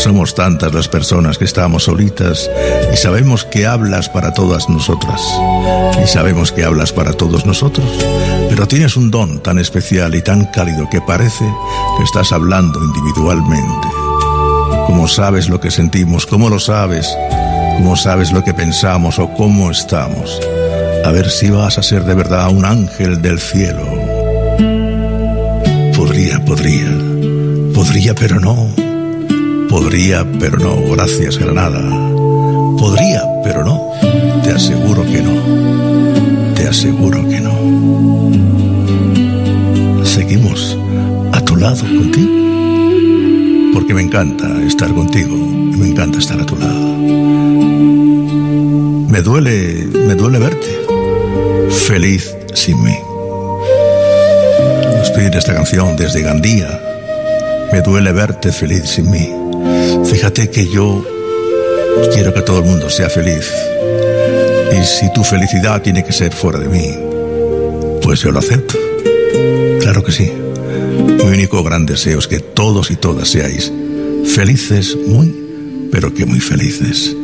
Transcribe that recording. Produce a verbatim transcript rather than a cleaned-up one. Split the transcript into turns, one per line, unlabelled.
Somos tantas las personas que estamos solitas y sabemos que hablas para todas nosotras. Y sabemos que hablas para todos nosotros. Pero tienes un don tan especial y tan cálido que parece que estás hablando individualmente. ¿Cómo sabes lo que sentimos? ¿Cómo lo sabes? ¿Cómo sabes lo que pensamos o cómo estamos? A ver si vas a ser de verdad un ángel del cielo. Podría, podría, podría, pero no. Podría, pero no. Gracias, Granada. Podría, pero no. Te aseguro que no. Te aseguro que no. Seguimos a tu lado contigo. Porque me encanta estar contigo y me encanta estar a tu lado. Me duele, me duele verte feliz sin mí. Nos piden esta canción desde Gandía. Me duele verte feliz sin mí. Fíjate que yo quiero que todo el mundo sea feliz. Y si tu felicidad tiene que ser fuera de mí, pues yo lo acepto. Claro que sí. Mi único gran deseo es que todos y todas seáis felices, muy, pero que muy felices.